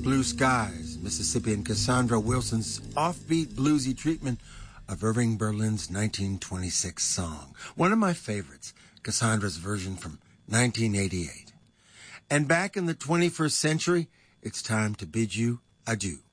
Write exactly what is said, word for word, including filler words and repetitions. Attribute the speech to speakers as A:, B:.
A: Blue Skies, Mississippian Cassandra Wilson's offbeat bluesy treatment of Irving Berlin's nineteen twenty-six song. One of my favorites, Cassandra's version from nineteen eighty-eight. And back in the twenty-first century, it's time to bid you adieu.